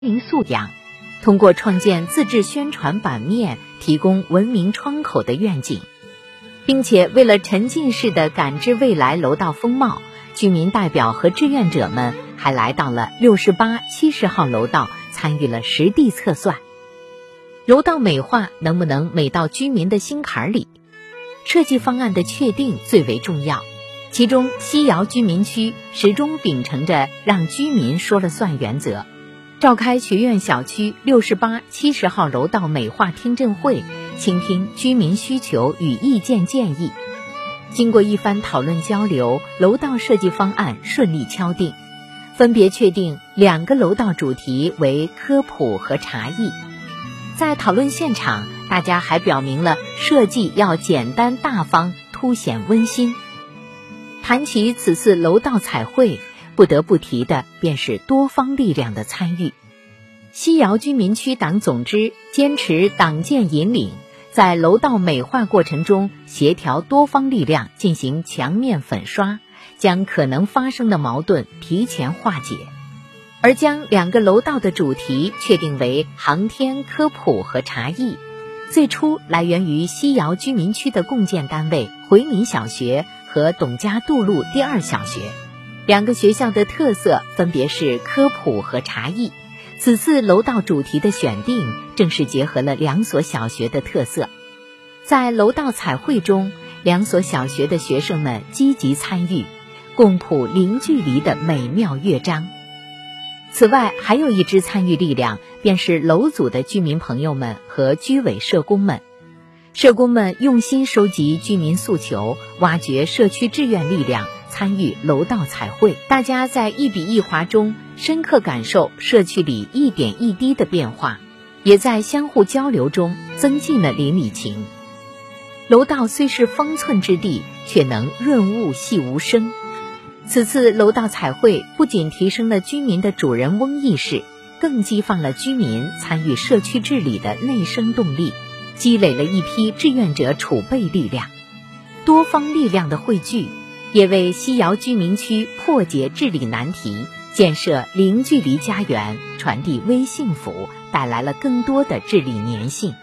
民素养，通过创建自制宣传版面，提供文明窗口的愿景，并且为了沉浸式的感知未来楼道风貌，居民代表和志愿者们还来到了68、70号楼道，参与了实地测算。楼道美化能不能美到居民的心坎里？设计方案的确定最为重要，其中西窑居民区始终秉承着让居民说了算原则，召开学院小区68、70号楼道美化听证会，倾听居民需求与意见建议。经过一番讨论交流，楼道设计方案顺利敲定，分别确定2个楼道主题为科普和茶艺。在讨论现场，大家还表明了设计要简单大方，凸显温馨。谈起此次楼道彩绘，不得不提的便是多方力量的参与。西窑居民区党总支坚持党建引领，在楼道美化过程中协调多方力量进行墙面粉刷，将可能发生的矛盾提前化解。而将2个楼道的主题确定为航天、科普和茶艺，最初来源于西窑居民区的共建单位回民小学和董家渡路第2小学。2个学校的特色分别是科普和茶艺。此次楼道主题的选定正是结合了2所小学的特色。在楼道彩绘中，2所小学的学生们积极参与，共谱零距离的美妙乐章。此外，还有一支参与力量，便是楼组的居民朋友们和居委社工们。社工们用心收集居民诉求，挖掘社区志愿力量，参与楼道彩绘。大家在一笔一划中深刻感受社区里一点一滴的变化，也在相互交流中增进了邻里情。楼道虽是方寸之地，却能润物细无声。此次楼道彩绘不仅提升了居民的主人翁意识，更激发了居民参与社区治理的内生动力，积累了一批志愿者储备力量。多方力量的汇聚，也为西窑居民区破解治理难题、建设零距离家园、传递微幸福带来了更多的治理粘性。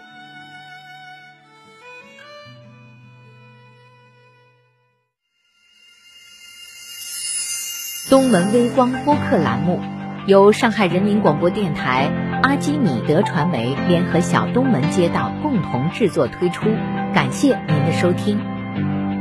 东门微光播客栏目由上海人民广播电台、阿基米德传媒联合小东门街道共同制作推出，感谢您的收听。